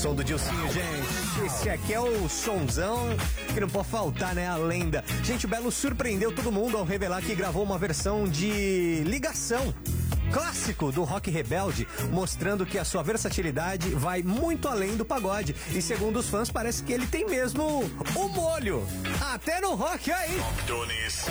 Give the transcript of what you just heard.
Som do Dilcinho, gente. Esse aqui é o sonzão que não pode faltar, né? A lenda. Gente, o Belo surpreendeu todo mundo ao revelar que gravou uma versão de Ligação, clássico do rock rebelde, mostrando que a sua versatilidade vai muito além do pagode. E segundo os fãs, parece que ele tem mesmo o molho. Até no rock aí. Top Tunis.